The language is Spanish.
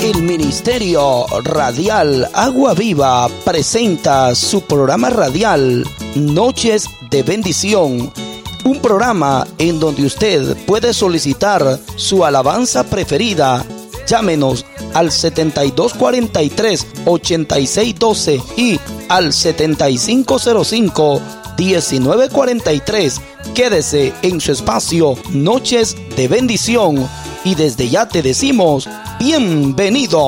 El Ministerio Radial Agua Viva presenta su programa radial Noches de Bendición, un programa en donde usted puede solicitar su alabanza preferida. Llámenos al 7243-8612 y al 7505-1943. Quédese en su espacio Noches de Bendición y desde ya te decimos bienvenido.